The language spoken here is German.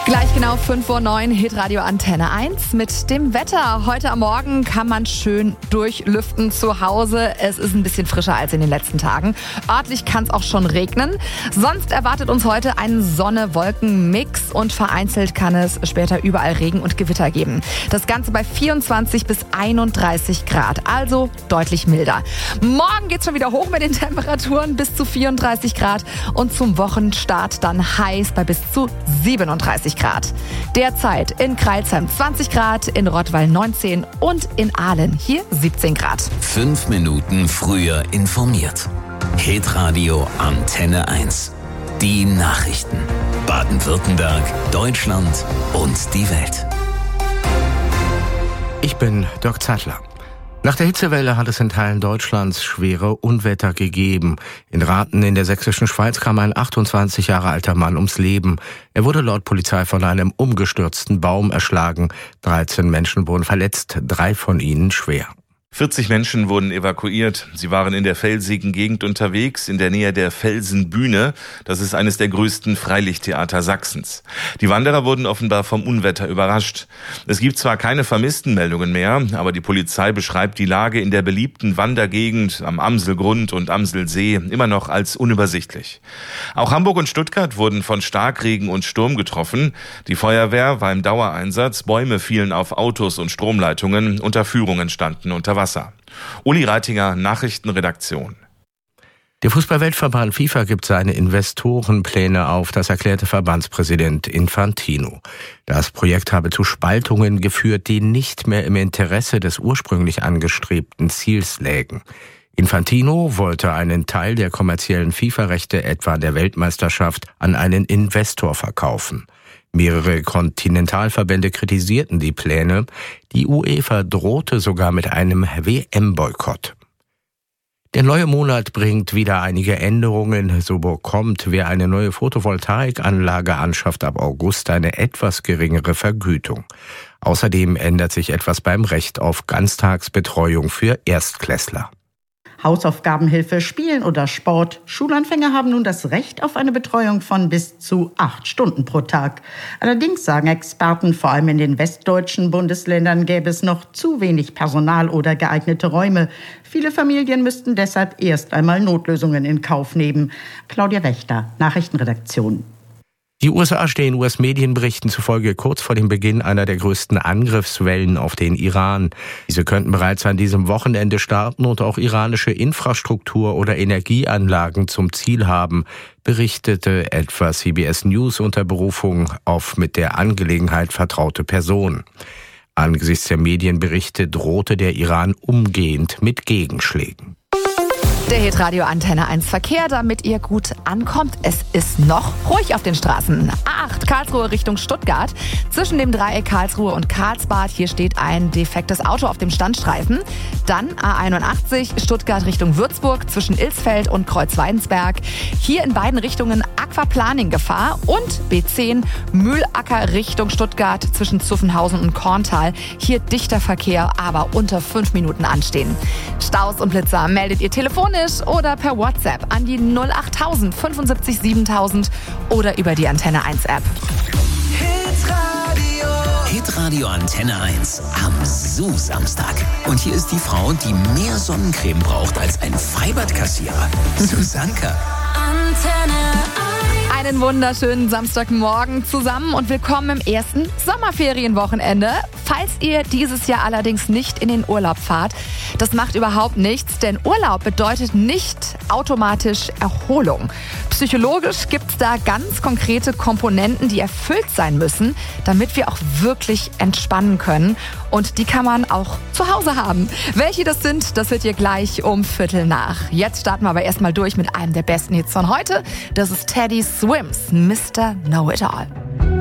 Gleich genau 5:09 Uhr, Hitradio Antenne 1 mit dem Wetter. Heute am Morgen kann man schön durchlüften zu Hause. Es ist ein bisschen frischer als in den letzten Tagen. Örtlich kann es auch schon regnen. Sonst erwartet uns heute ein Sonne-Wolken-Mix und vereinzelt kann es später überall Regen und Gewitter geben. Das Ganze bei 24 bis 31 Grad, also deutlich milder. Morgen geht's schon wieder hoch mit den Temperaturen bis zu 34 Grad und zum Wochenstart dann heiß bei bis zu 37 Grad. Derzeit in Crailsheim 20 Grad, in Rottweil 19 und in Aalen hier 17 Grad. 5 Minuten früher informiert. Hitradio Antenne 1. Die Nachrichten. Baden-Württemberg, Deutschland und die Welt. Ich bin Dirk Zeitler. Nach der Hitzewelle hat es in Teilen Deutschlands schwere Unwetter gegeben. In Rathen in der sächsischen Schweiz kam ein 28 Jahre alter Mann ums Leben. Er wurde laut Polizei von einem umgestürzten Baum erschlagen. 13 Menschen wurden verletzt, 3 von ihnen schwer. 40 Menschen wurden evakuiert. Sie waren in der felsigen Gegend unterwegs, in der Nähe der Felsenbühne. Das ist eines der größten Freilichttheater Sachsens. Die Wanderer wurden offenbar vom Unwetter überrascht. Es gibt zwar keine Vermisstenmeldungen mehr, aber die Polizei beschreibt die Lage in der beliebten Wandergegend am Amselgrund und Amselsee immer noch als unübersichtlich. Auch Hamburg und Stuttgart wurden von Starkregen und Sturm getroffen. Die Feuerwehr war im Dauereinsatz. Bäume fielen auf Autos und Stromleitungen. Unterführungen standen unter Wasser. Uli Reitinger, Nachrichtenredaktion. Der Fußballweltverband FIFA gibt seine Investorenpläne auf, das erklärte Verbandspräsident Infantino. Das Projekt habe zu Spaltungen geführt, die nicht mehr im Interesse des ursprünglich angestrebten Ziels lägen. Infantino wollte einen Teil der kommerziellen FIFA-Rechte, etwa der Weltmeisterschaft, an einen Investor verkaufen. Mehrere Kontinentalverbände kritisierten die Pläne. Die UEFA drohte sogar mit einem WM-Boykott. Der neue Monat bringt wieder einige Änderungen. So bekommt, wer eine neue Photovoltaikanlage anschafft, ab August eine etwas geringere Vergütung. Außerdem ändert sich etwas beim Recht auf Ganztagsbetreuung für Erstklässler. Hausaufgabenhilfe, Spielen oder Sport. Schulanfänger haben nun das Recht auf eine Betreuung von bis zu 8 Stunden pro Tag. Allerdings sagen Experten, vor allem in den westdeutschen Bundesländern gäbe es noch zu wenig Personal oder geeignete Räume. Viele Familien müssten deshalb erst einmal Notlösungen in Kauf nehmen. Claudia Wächter, Nachrichtenredaktion. Die USA stehen US-Medienberichten zufolge kurz vor dem Beginn einer der größten Angriffswellen auf den Iran. Diese könnten bereits an diesem Wochenende starten und auch iranische Infrastruktur oder Energieanlagen zum Ziel haben, berichtete etwa CBS News unter Berufung auf mit der Angelegenheit vertraute Personen. Angesichts der Medienberichte drohte der Iran umgehend mit Gegenschlägen. Der Hitradio Antenne 1 Verkehr, damit ihr gut ankommt. Es ist noch ruhig auf den Straßen. A8 Karlsruhe Richtung Stuttgart. Zwischen dem Dreieck Karlsruhe und Karlsbad. Hier steht ein defektes Auto auf dem Standstreifen. Dann A81 Stuttgart Richtung Würzburg zwischen Ilsfeld und Kreuzweidensberg. Hier in beiden Richtungen Aquaplaning-Gefahr. Und B10 Mühlacker Richtung Stuttgart zwischen Zuffenhausen und Korntal. Hier dichter Verkehr, aber unter 5 Minuten anstehen. Staus und Blitzer meldet ihr telefonisch oder per WhatsApp an die 08000 75 7000 oder über die Antenne 1 App. Hitradio Antenne 1 am Samstag. Und hier ist die Frau, die mehr Sonnencreme braucht als ein Freibadkassierer. Susanka. Antenne 1. Einen wunderschönen Samstagmorgen zusammen und willkommen im ersten Sommerferienwochenende. Falls ihr dieses Jahr allerdings nicht in den Urlaub fahrt, das macht überhaupt nichts, denn Urlaub bedeutet nicht automatisch Erholung. Psychologisch gibt es da ganz konkrete Komponenten, die erfüllt sein müssen, damit wir auch wirklich entspannen können. Und die kann man auch zu Hause haben. Welche das sind, das hört ihr gleich um 7:15. Jetzt starten wir aber erstmal durch mit einem der besten Hits von heute. Das ist Teddy Swims, Mr. Know It All.